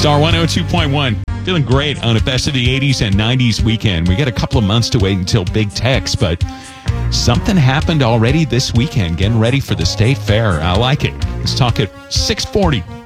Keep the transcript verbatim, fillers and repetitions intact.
Star one oh two point one. Feeling great on a best of the eighties and nineties weekend. We got a couple of months to wait until Big Tex, but something happened already this weekend. Getting ready for the State Fair. I like it. Let's talk at six forty.